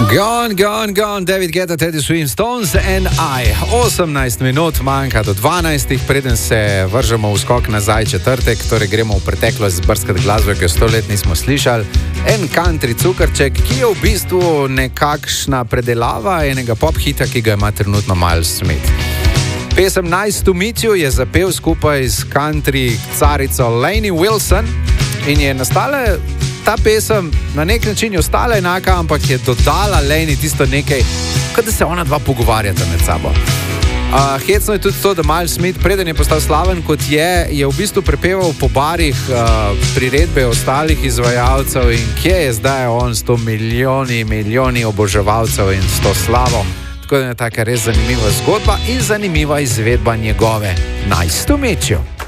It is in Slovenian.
Gone, David Guetta, Teddy Swims, Stones and I. 18 minut manjka do 12, preden se vržemo v skok nazaj četrtek, torej gremo v preteklost zbrskati glasbo, ki jo 100 let nismo slišali. En country cukrček, ki je v bistvu nekakšna predelava enega pop hita, ki ga ima trenutno Miles Smith. Pesem Nice to Meet You je zapel skupaj s country carico Lainey Wilson in je nastala ta pesem, na nek način je ostala enaka, ampak je dodala Lainey tisto nekaj, kot da se ona dva pogovarjata med sabo. Hecno je tudi to, da Miles Smith, preden je postal slaven kot je v bistvu prepeval po barih priredbe ostalih izvajalcev in kje je zdaj on s to milijoni oboževalcev in s to slavo. Tako da je taka res zanimiva zgodba in zanimiva izvedba njegove Nice to Meet You.